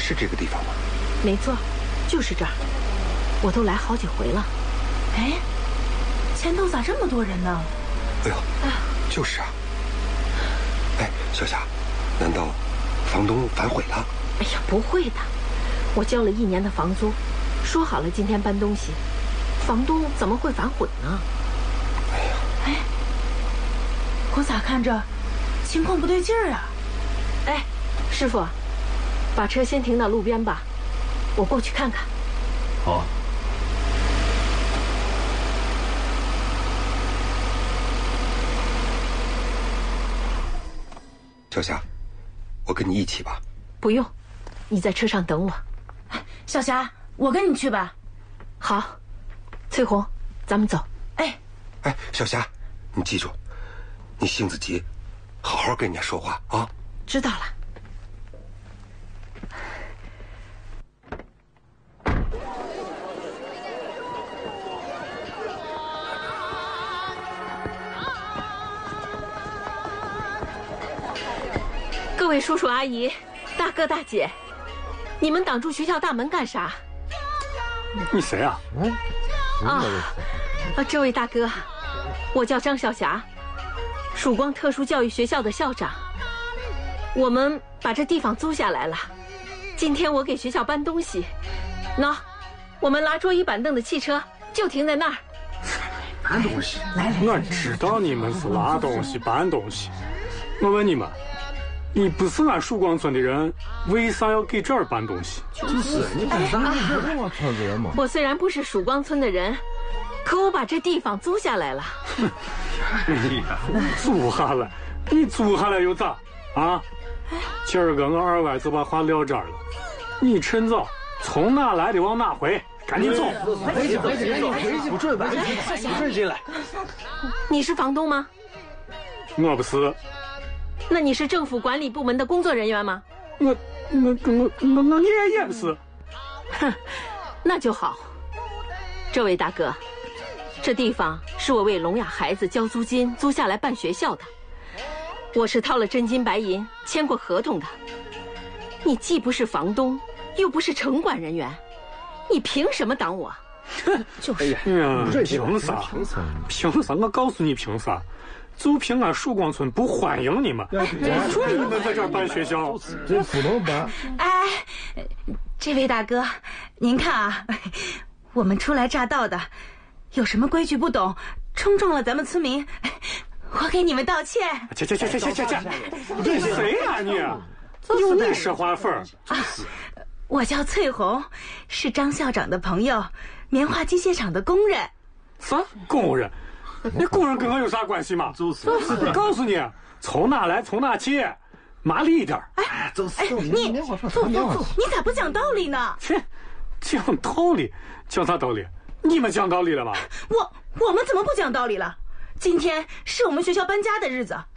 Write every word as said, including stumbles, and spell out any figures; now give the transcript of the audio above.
是这个地方吗？ 没错，就是这儿。我都来好几回了。 哎，前头咋这么多人呢？ 哎呦，就是啊。哎，小霞，难道房东反悔了？ 哎呀，不会的，我交了一年的房租，说好了今天搬东西，房东怎么会反悔呢？ 哎呀， 哎，我咋看着情况不对劲儿啊？ 哎，师傅，把车先停到路边吧，我过去看看。 好。 小霞，我跟你一起吧。 不用，你在车上等我。 小霞，我跟你去吧。 好，翠红，咱们走。 哎， 哎，小霞，你记住，你性子急，好好跟人家说话啊。 知道了。各位叔叔阿姨、大哥大姐，你们挡住学校大门干啥？ 你谁啊？ 嗯，啊，啊，这位大哥，我叫张小霞，曙光特殊教育学校的校长。我们把这地方租下来了，今天我给学校搬东西。喏，我们拉桌椅板凳的汽车就停在那儿。 搬东西？来来，我知道你们是拉东西、搬东西。我问你们。你不是俺曙光村的人，为啥要给这儿搬东西？ 就是你干啥？你不是我村子人吗？ 我虽然不是曙光村的人，可我把这地方租下来了。 哎呀，租下来？你租下来又咋？啊？今儿个我二外就把话撂这儿了，你趁早从哪来的往哪回，赶紧走。 回去回去回去，不准回去，不准进来。 你是房东吗？ 我不是。 那你是政府管理部门的工作人员吗？ 我我我我我也也不是。 哼，那就好。这位大哥，这地方是我为聋哑孩子交租金租下来办学校的，我是掏了真金白银签过合同的。你既不是房东，又不是城管人员，你凭什么挡我？ 就是， 哎呀，凭啥？凭啥？我告诉你凭啥？就凭俺曙光村不欢迎你们，不准你们在这儿办学校， 这不能办。 哎，这位大哥，您看啊，我们初来乍到的，有什么规矩不懂，冲撞了咱们村民，我给你们道歉。 去去去去去去去！你谁呀你？有你说话份儿？ 我叫翠红，是张校长的朋友，棉花机械厂的工人。 啥工人？你工人跟我有啥关系吗？就是，我告诉你，从哪来从哪去，麻利一点。 哎，就是，哎，你不不不，你咋不讲道理呢？ 切，讲道理，讲啥道理？你们讲道理了吗？ 我我们怎么不讲道理了？今天是我们学校搬家的日子，